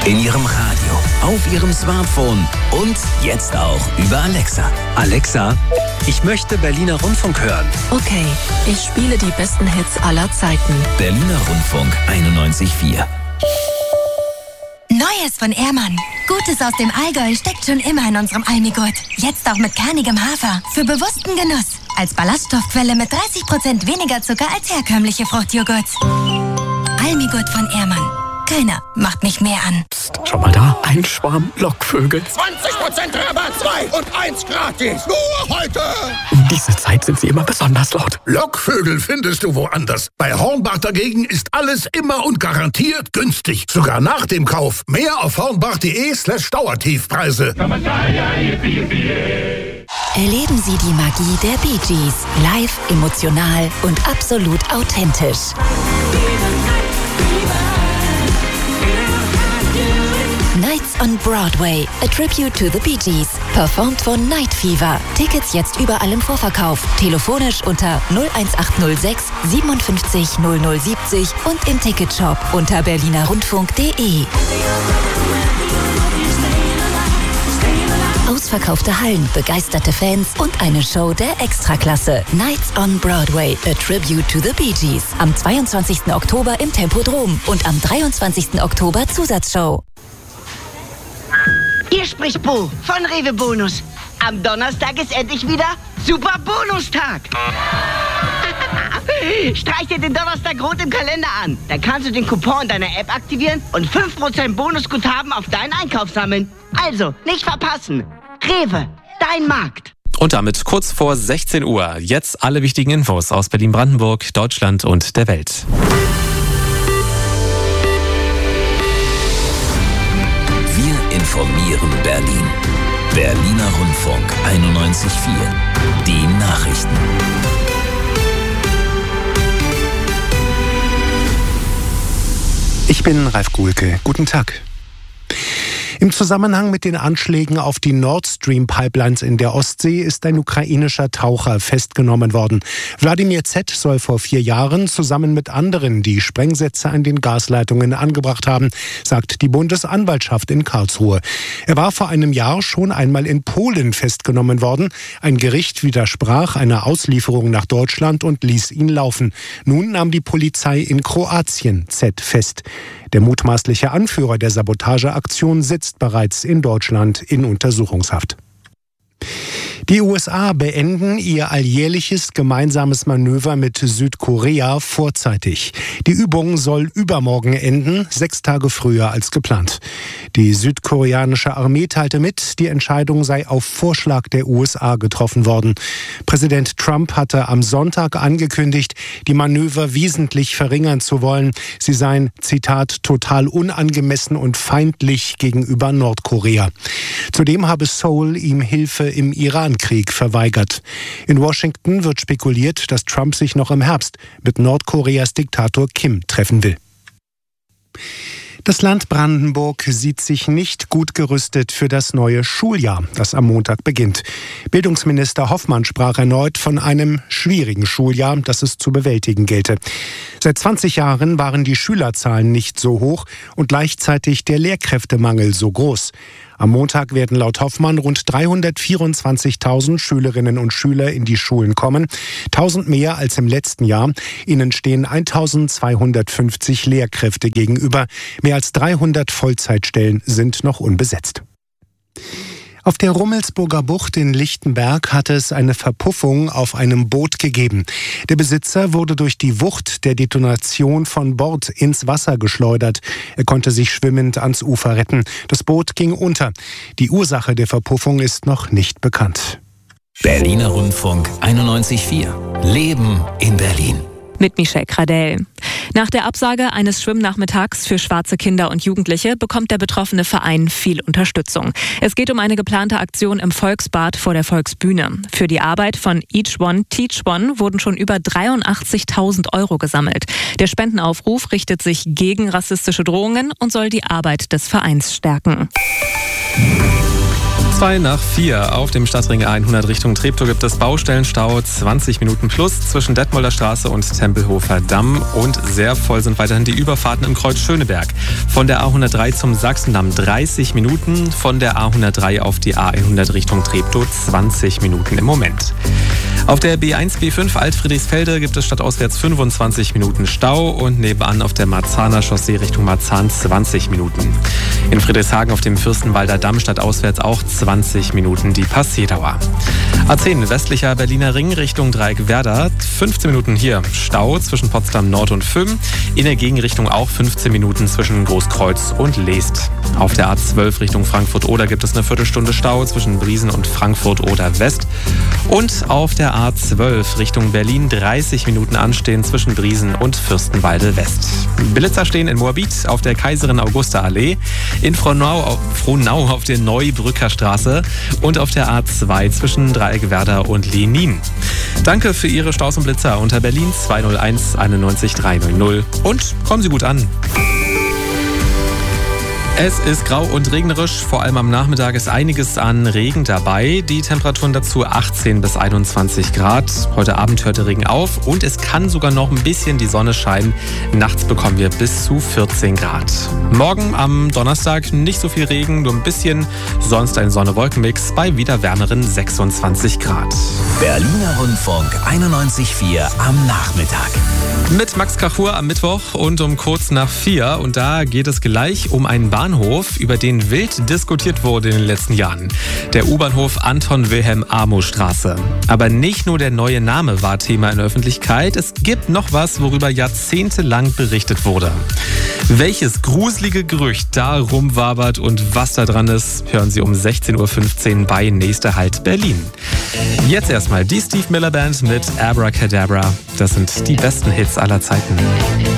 In Ihrem Radio, auf Ihrem Smartphone und jetzt auch über Alexa. Alexa, ich möchte Berliner Rundfunk hören. Okay, ich spiele die besten Hits aller Zeiten. Berliner Rundfunk 91,4. Neues von Ehrmann. Gutes aus dem Allgäu steckt schon immer in unserem Almigurt. Jetzt auch mit kernigem Hafer. Für bewussten Genuss. Als Ballaststoffquelle mit 30% weniger Zucker als herkömmliche Fruchtjoghurts. Almigurt von Ehrmann. Keiner macht mich mehr an. Psst, schau mal da. Ein Schwarm Lockvögel. 20% Rabatt, 2 und 1 gratis. Nur heute. Um diese Zeit sind sie immer besonders laut. Lockvögel findest du woanders. Bei Hornbach dagegen ist alles immer und garantiert günstig. Sogar nach dem Kauf. Mehr auf hornbach.de/Dauertiefpreise. Erleben Sie die Magie der Bee Gees. Live, emotional und absolut authentisch. Nights on Broadway, a tribute to the Bee Gees. Performt von Night Fever. Tickets jetzt überall im Vorverkauf. Telefonisch unter 01806 57 0070 und im Ticketshop unter berlinerrundfunk.de. Ausverkaufte Hallen, begeisterte Fans und eine Show der Extraklasse. Nights on Broadway, a tribute to the Bee Gees. Am 22. Oktober im Tempodrom und am 23. Oktober Zusatzshow. Hier spricht Bo von Rewe Bonus. Am Donnerstag ist endlich wieder Super Bonustag. Streich dir den Donnerstag rot im Kalender an. Da kannst du den Coupon deiner App aktivieren und 5% Bonusguthaben auf deinen Einkauf sammeln. Also, nicht verpassen. Rewe, dein Markt. Und damit kurz vor 16 Uhr. Jetzt alle wichtigen Infos aus Berlin-Brandenburg, Deutschland und der Welt. Wir informieren Berlin. Berliner Rundfunk 91,4. Die Nachrichten. Ich bin Ralf Guhlke. Guten Tag. Im Zusammenhang mit den Anschlägen auf die Nord Stream Pipelines in der Ostsee ist ein ukrainischer Taucher festgenommen worden. Wladimir Z. soll vor 4 Jahren zusammen mit anderen die Sprengsätze an den Gasleitungen angebracht haben, sagt die Bundesanwaltschaft in Karlsruhe. Er war vor einem Jahr schon einmal in Polen festgenommen worden. Ein Gericht widersprach einer Auslieferung nach Deutschland und ließ ihn laufen. Nun nahm die Polizei in Kroatien Z. fest. Der mutmaßliche Anführer der Sabotageaktion sitzt bereits in Deutschland in Untersuchungshaft. Die USA beenden ihr alljährliches gemeinsames Manöver mit Südkorea vorzeitig. Die Übung soll übermorgen enden, 6 Tage früher als geplant. Die südkoreanische Armee teilte mit, die Entscheidung sei auf Vorschlag der USA getroffen worden. Präsident Trump hatte am Sonntag angekündigt, die Manöver wesentlich verringern zu wollen. Sie seien, Zitat, total unangemessen und feindlich gegenüber Nordkorea. Zudem habe Seoul ihm Hilfe im Iran-Krieg verweigert. In Washington wird spekuliert, dass Trump sich noch im Herbst mit Nordkoreas Diktator Kim treffen will. Das Land Brandenburg sieht sich nicht gut gerüstet für das neue Schuljahr, das am Montag beginnt. Bildungsminister Hoffmann sprach erneut von einem schwierigen Schuljahr, das es zu bewältigen gelte. Seit 20 Jahren waren die Schülerzahlen nicht so hoch und gleichzeitig der Lehrkräftemangel so groß. Am Montag werden laut Hoffmann rund 324.000 Schülerinnen und Schüler in die Schulen kommen, 1.000 mehr als im letzten Jahr. Ihnen stehen 1.250 Lehrkräfte gegenüber. Mehr als 300 Vollzeitstellen sind noch unbesetzt. Auf der Rummelsburger Bucht in Lichtenberg hatte es eine Verpuffung auf einem Boot gegeben. Der Besitzer wurde durch die Wucht der Detonation von Bord ins Wasser geschleudert. Er konnte sich schwimmend ans Ufer retten. Das Boot ging unter. Die Ursache der Verpuffung ist noch nicht bekannt. Berliner Rundfunk 91,4. Leben in Berlin. Mit Michelle Kradell. Nach der Absage eines Schwimmnachmittags für schwarze Kinder und Jugendliche bekommt der betroffene Verein viel Unterstützung. Es geht um eine geplante Aktion im Volksbad vor der Volksbühne. Für die Arbeit von Each One Teach One wurden schon über 83.000 € gesammelt. Der Spendenaufruf richtet sich gegen rassistische Drohungen und soll die Arbeit des Vereins stärken. 2:04 auf dem Stadtring 100 Richtung Treptow gibt es Baustellenstau, 20 Minuten plus zwischen Detmolder Straße und Tempelhofer Damm. Und sehr voll sind weiterhin die Überfahrten im Kreuz Schöneberg. Von der A103 zum Sachsendamm 30 Minuten, von der A103 auf die A100 Richtung Treptow 20 Minuten im Moment. Auf der B1, B5 Alt-Friedrichsfelde gibt es stadtauswärts 25 Minuten Stau und nebenan auf der Marzahner Chaussee Richtung Marzahn 20 Minuten. In Friedrichshagen auf dem Fürstenwalder Damm stadtauswärts auch 20 Minuten die Passeerdauer. A10 westlicher Berliner Ring Richtung Dreieck Werder, 15 Minuten hier Stau zwischen Potsdam Nord und Fümm. In der Gegenrichtung auch 15 Minuten zwischen Großkreuz und Leest. Auf der A12 Richtung Frankfurt-Oder gibt es eine Viertelstunde Stau zwischen Briesen und Frankfurt-Oder West. Und auf der A12 Richtung Berlin 30 Minuten anstehen zwischen Briesen und Fürstenwalde West. Blitzer stehen in Moabit auf der Kaiserin Augusta Allee, in Frohnau auf der Neubrücker Straße und auf der A2 zwischen Dreieck-Werder und Lenin. Danke für Ihre Staus und Blitzer unter Berlin 201 91 300 und kommen Sie gut an. Es ist grau und regnerisch, vor allem am Nachmittag ist einiges an Regen dabei. Die Temperaturen dazu 18 bis 21 Grad. Heute Abend hört der Regen auf und es kann sogar noch ein bisschen die Sonne scheinen. Nachts bekommen wir bis zu 14 Grad. Morgen am Donnerstag nicht so viel Regen, nur ein bisschen, sonst ein Sonne-Wolken-Mix bei wieder wärmeren 26 Grad. Berliner Rundfunk 91,4 am Nachmittag. Mit Max Kachur am Mittwoch und um kurz nach 4. Und da geht es gleich um einen Bahnhof, über den wild diskutiert wurde in den letzten Jahren. Der U-Bahnhof Anton-Wilhelm-Amo-Straße. Aber nicht nur der neue Name war Thema in der Öffentlichkeit. Es gibt noch was, worüber jahrzehntelang berichtet wurde. Welches gruselige Gerücht da rumwabert und was da dran ist, hören Sie um 16:15 Uhr bei Nächster Halt Berlin. Jetzt erstmal die Steve Miller Band mit Abracadabra. Das sind die besten Hits aller Zeiten.